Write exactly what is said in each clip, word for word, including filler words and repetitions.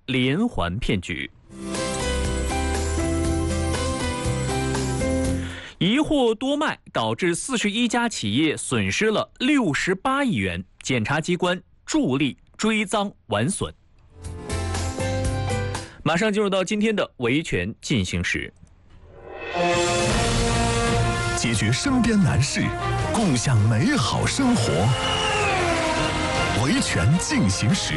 连环骗局。疑货多卖导致四十一家企业损失了六十八亿元，检察机关助力追赃完损。马上进入到今天的维权进行时， 解决身边难事，共享美好生活。维权进行时。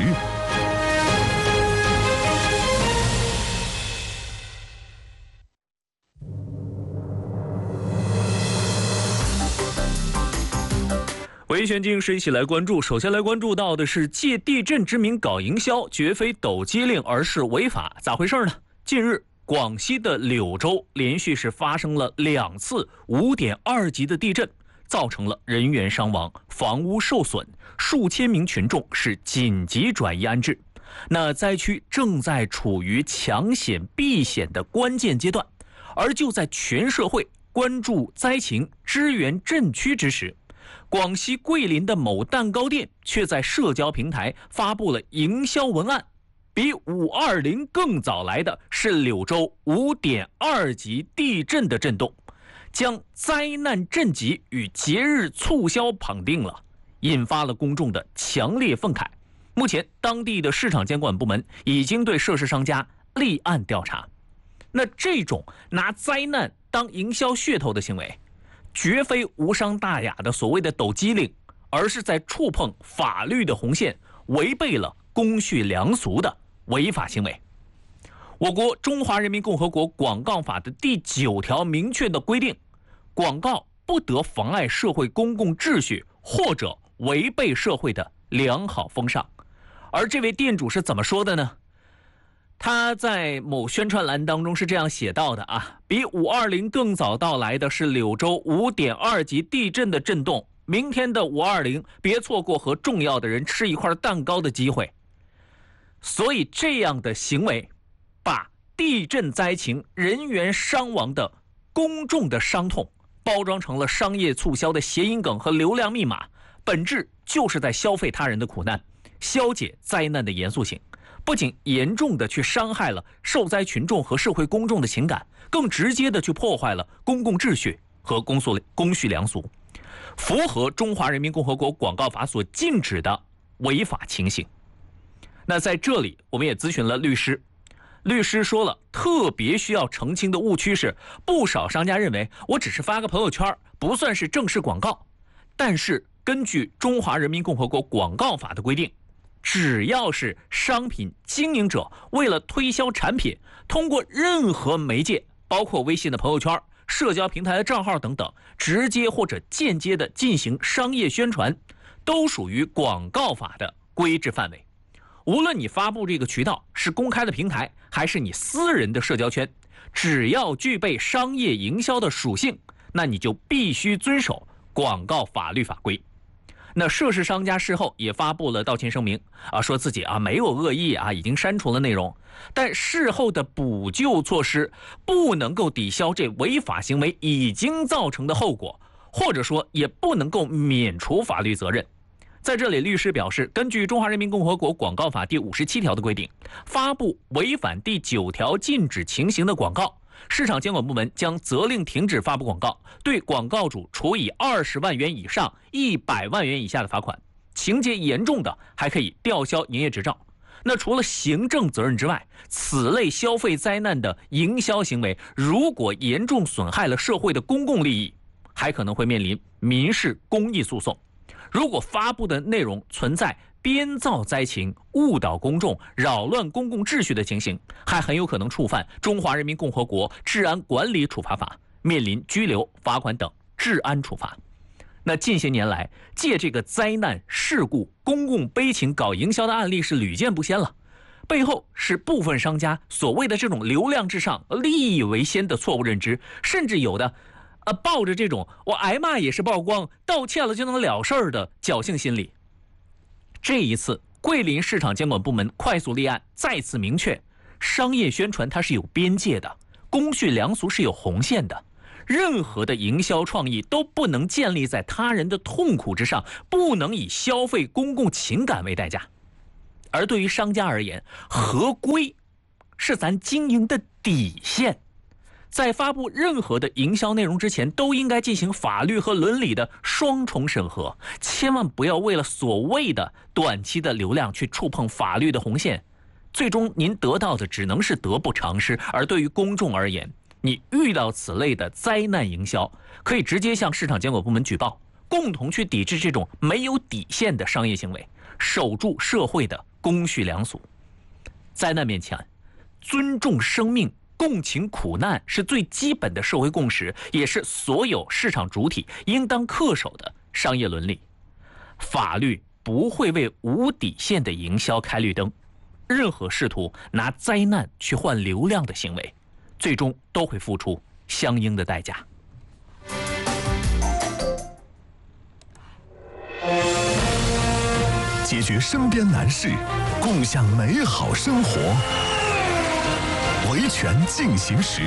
维权进行时，一起来关注。首先来关注到的是，借地震之名搞营销，绝非抖机灵，而是违法。咋回事呢？近日，广西的柳州连续是发生了两次五点二级的地震，造成了人员伤亡，房屋受损，数千名群众是紧急转移安置。那灾区正在处于抢险避险的关键阶段，而就在全社会关注灾情、支援震区之时，广西桂林的某蛋糕店却在社交平台发布了营销文案。比五二零更早来的是柳州五点二级地震的震动，将灾难震级与节日促销绑定了，引发了公众的强烈愤慨。目前，当地的市场监管部门已经对涉事商家立案调查。那这种拿灾难当营销噱头的行为，绝非无伤大雅的所谓的抖机灵，而是在触碰法律的红线，违背了公序良俗的违法行为。我国中华人民共和国广告法的第九条明确的规定，广告不得妨碍社会公共秩序或者违背社会的良好风尚。而这位店主是怎么说的呢？他在某宣传栏当中是这样写到的啊，比五二零更早到来的是柳州五点二级地震的震动，明天的五二零别错过和重要的人吃一块蛋糕的机会。所以这样的行为，把地震灾情、人员伤亡的公众的伤痛包装成了商业促销的谐音梗和流量密码，本质就是在消费他人的苦难，消解灾难的严肃性。不仅严重的去伤害了受灾群众和社会公众的情感，更直接的去破坏了公共秩序和公诉公序良俗，符合中华人民共和国广告法所禁止的违法情形。那在这里我们也咨询了律师，律师说了，特别需要澄清的误区是，不少商家认为我只是发个朋友圈，不算是正式广告。但是根据中华人民共和国广告法的规定，只要是商品经营者为了推销产品，通过任何媒介，包括微信的朋友圈、社交平台的账号等等，直接或者间接的进行商业宣传，都属于广告法的规制范围。无论你发布这个渠道是公开的平台，还是你私人的社交圈，只要具备商业营销的属性，那你就必须遵守广告法律法规。那涉事商家事后也发布了道歉声明啊，说自己啊没有恶意啊，已经删除了内容，但事后的补救措施不能够抵消这违法行为已经造成的后果，或者说也不能够免除法律责任。在这里，律师表示，根据中华人民共和国广告法第五十七条的规定，发布违反第九条禁止情形的广告，市场监管部门将责令停止发布广告，对广告主处以二十万元以上一百万元以下的罚款，情节严重的还可以吊销营业执照。那除了行政责任之外，此类消费灾难的营销行为，如果严重损害了社会的公共利益，还可能会面临民事公益诉讼。如果发布的内容存在编造灾情、误导公众、扰乱公共秩序的情形，还很有可能触犯《中华人民共和国治安管理处罚法》，面临拘留、罚款等治安处罚。那近些年来，借这个灾难、事故、公共悲情搞营销的案例是屡见不鲜了，背后是部分商家所谓的这种流量至上、利益为先的错误认知，甚至有的呃，抱着这种我挨骂也是曝光，道歉了就能了事儿的侥幸心理。这一次，桂林市场监管部门快速立案，再次明确，商业宣传它是有边界的，公序良俗是有红线的，任何的营销创意都不能建立在他人的痛苦之上，不能以消费公共情感为代价。 而对于商家而言，合规是咱经营的底线。在发布任何的营销内容之前，都应该进行法律和伦理的双重审核，千万不要为了所谓的短期的流量去触碰法律的红线，最终您得到的只能是得不偿失。而对于公众而言，你遇到此类的灾难营销，可以直接向市场监管部门举报，共同去抵制这种没有底线的商业行为，守住社会的公序良俗。灾难面前，尊重生命，共情苦难是最基本的社会共识，也是所有市场主体应当恪守的商业伦理。法律不会为无底线的营销开绿灯，任何试图拿灾难去换流量的行为，最终都会付出相应的代价。 解决身边难事，共享美好生活。维权进行时。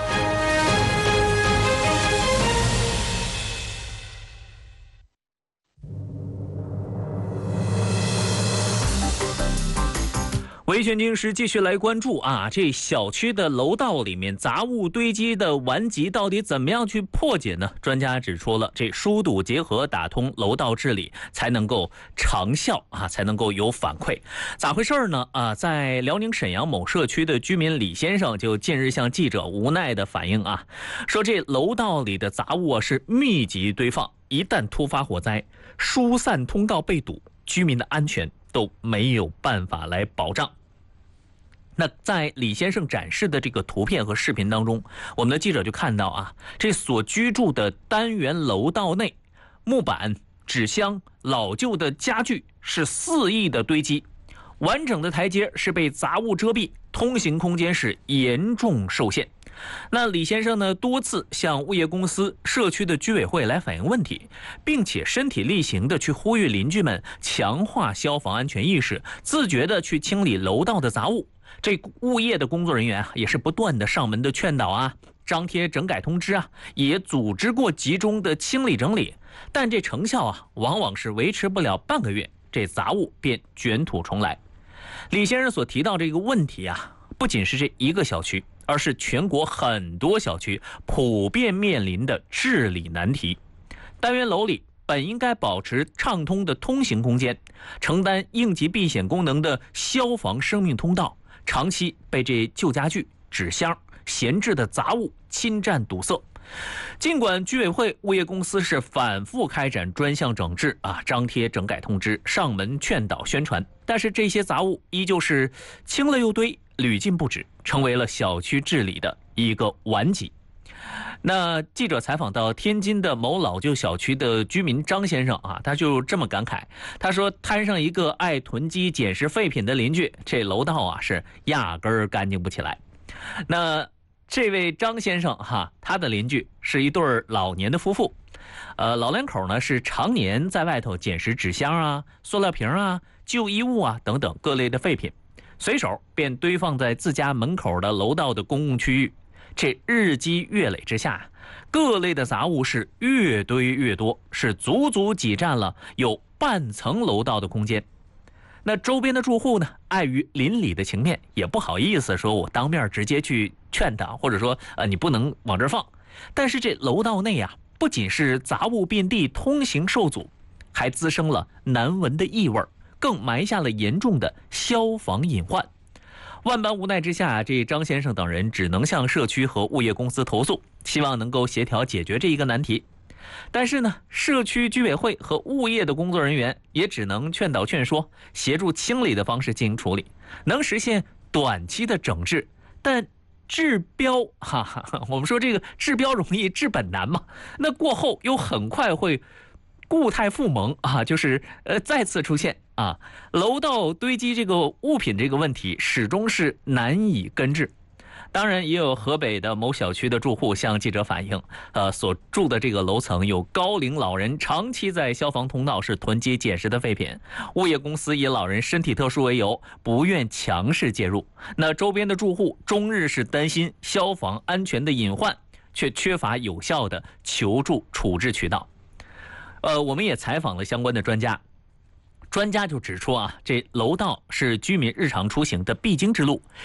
维权经时继续来关注啊，这小区的楼道里面杂物堆积的顽疾到底怎么样去破解呢？专家指出了，这疏堵结合打通楼道治理才能够长效啊，才能够有反馈。咋回事呢？啊，在辽宁沈阳某社区的居民李先生就近日向记者无奈的反映啊，说这楼道里的杂物啊是密集堆放，一旦突发火灾，疏散通道被堵，居民的安全都没有办法来保障。那在李先生展示的这个图片和视频当中，我们的记者就看到啊，这所居住的单元楼道内，木板、纸箱、老旧的家具是肆意的堆积，完整的台阶是被杂物遮蔽，通行空间是严重受限。那李先生呢，多次向物业公司、社区的居委会来反映问题，并且身体力行的去呼吁邻居们强化消防安全意识，自觉的去清理楼道的杂物。这物业的工作人员啊，也是不断的上门的劝导啊，张贴整改通知啊，也组织过集中的清理整理，但这成效啊，往往是维持不了半个月，这杂物便卷土重来。李先生所提到这个问题啊，不仅是这一个小区，而是全国很多小区普遍面临的治理难题。单元楼里本应该保持畅通的通行空间，承担应急避险功能的消防生命通道，长期被这旧家具、纸箱、闲置的杂物侵占堵塞。尽管居委会、物业公司是反复开展专项整治啊，张贴整改通知，上门劝导宣传，但是这些杂物依旧是清了又堆，屡禁不止，成为了小区治理的一个顽疾。那记者采访到天津的某老旧小区的居民张先生啊，他就这么感慨，他说摊上一个爱囤积捡拾废品的邻居，这楼道啊是压根儿干净不起来。那这位张先生哈，他的邻居是一对老年的夫妇，呃，老两口呢是常年在外头捡拾纸箱啊、塑料瓶啊、旧衣物啊等等各类的废品，随手便堆放在自家门口的楼道的公共区域。这日积月累之下，各类的杂物是越堆越多，是足足挤占了有半层楼道的空间。那周边的住户呢，碍于邻里的情面，也不好意思说我当面直接去劝他，或者说呃你不能往这儿放。但是这楼道内啊，不仅是杂物遍地，通行受阻，还滋生了难闻的异味，更埋下了严重的消防隐患。万般无奈之下，这张先生等人只能向社区和物业公司投诉，希望能够协调解决这一个难题。但是呢，社区居委会和物业的工作人员也只能劝导劝说，协助清理的方式进行处理，能实现短期的整治，但治标哈哈，我们说这个治标容易治本难嘛，那过后又很快会固态复萌啊，就是呃再次出现啊，楼道堆积这个物品这个问题始终是难以根治。当然，也有河北的某小区的住户向记者反映，呃，所住的这个楼层有高龄老人长期在消防通道是囤积捡拾的废品，物业公司以老人身体特殊为由，不愿强势介入。那周边的住户终日是担心消防安全的隐患，却缺乏有效的求助处置渠道。呃，我们也采访了相关的专家， 专家就指出啊，这楼道是居民日常出行的必经之路，